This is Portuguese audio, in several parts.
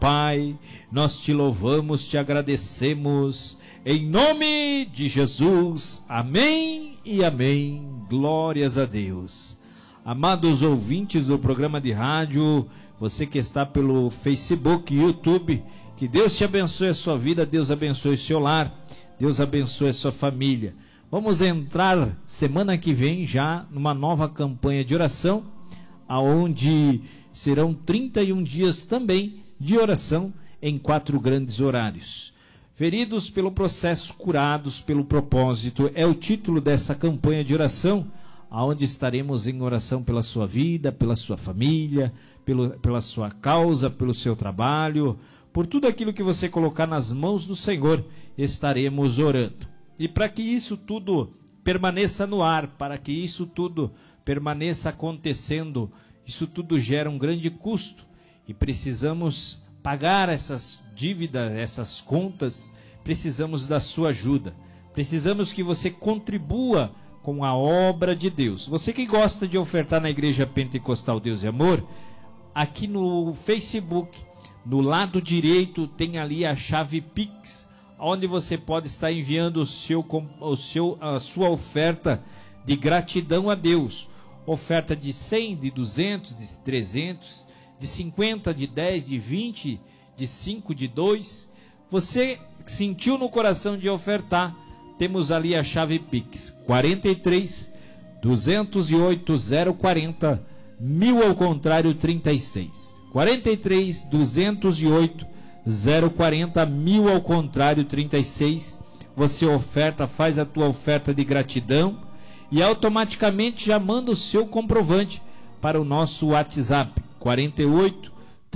Pai, nós te louvamos, te agradecemos, em nome de Jesus, amém e amém, glórias a Deus. Amados ouvintes do programa de rádio, você que está pelo Facebook, YouTube, que Deus te abençoe a sua vida, Deus abençoe o seu lar, Deus abençoe a sua família. Vamos entrar semana que vem já numa nova campanha de oração, aonde serão 31 dias também de oração em 4 grandes horários. Feridos pelo processo, curados pelo propósito, é o título dessa campanha de oração, aonde estaremos em oração pela sua vida, pela sua família, pela sua causa, pelo seu trabalho, por tudo aquilo que você colocar nas mãos do Senhor, estaremos orando. E para que isso tudo permaneça no ar, para que isso tudo permaneça acontecendo, isso tudo gera um grande custo e precisamos pagar essas dívidas, essas contas, precisamos da sua ajuda. Precisamos que você contribua com a obra de Deus. Você que gosta de ofertar na Igreja Pentecostal Deus e Amor, aqui no Facebook, no lado direito tem ali a chave Pix, onde você pode estar enviando a sua oferta de gratidão a Deus. Oferta de 100, de 200, de 300, de 50, de 10, de 20, de 5, de 2. Você sentiu no coração de ofertar, temos ali a chave Pix, 43 208 040 1000 ao contrário 36. 43 208 040 1000 ao contrário 36. Você oferta, faz a tua oferta de gratidão e automaticamente já manda o seu comprovante para o nosso WhatsApp 48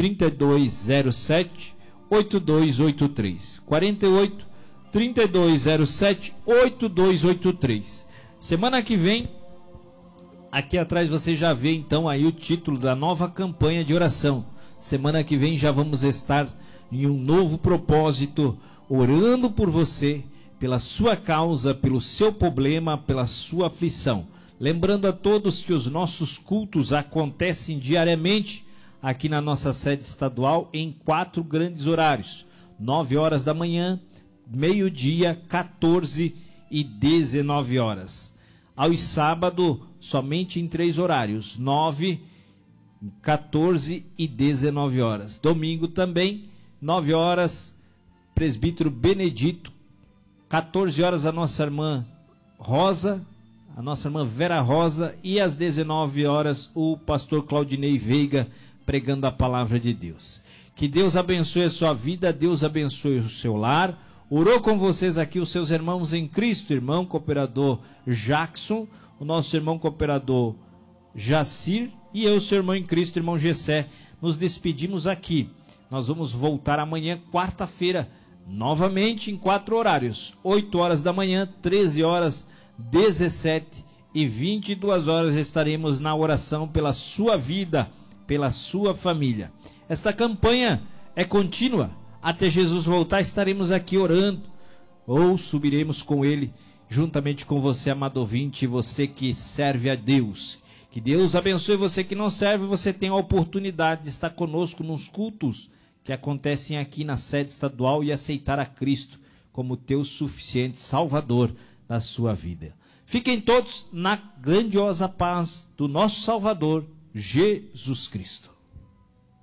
3207 8283. 48 3207 8283. Semana que vem, aqui atrás você já vê então aí o título da nova campanha de oração. Semana que vem já vamos estar em um novo propósito, orando por você, pela sua causa, pelo seu problema, pela sua aflição. Lembrando a todos que os nossos cultos acontecem diariamente aqui na nossa sede estadual em 4 grandes horários: 9 horas da manhã, meio-dia, 14 e 19 horas. Aos sábados, somente em 3 horários: 9, 14 e 19 horas. Domingo também, 9 horas, presbítero Benedito. 14 horas, a nossa irmã Rosa, a nossa irmã Vera Rosa. E às 19 horas, o pastor Claudinei Veiga pregando a palavra de Deus. Que Deus abençoe a sua vida, Deus abençoe o seu lar. Orou com vocês aqui os seus irmãos em Cristo, irmão cooperador Jackson, o nosso irmão cooperador Jacir e eu, seu irmão em Cristo, irmão Gessé. Nos despedimos aqui. Nós vamos voltar amanhã, quarta-feira, novamente em 4 horários: 8 horas da manhã, 13 horas, 17 e 22 horas estaremos na oração pela sua vida, pela sua família. Esta campanha é contínua. Até Jesus voltar, estaremos aqui orando, ou subiremos com Ele, juntamente com você, amado ouvinte, você que serve a Deus. Que Deus abençoe você que não serve, você tem a oportunidade de estar conosco nos cultos que acontecem aqui na sede estadual e aceitar a Cristo como teu suficiente Salvador da sua vida. Fiquem todos na grandiosa paz do nosso Salvador, Jesus Cristo.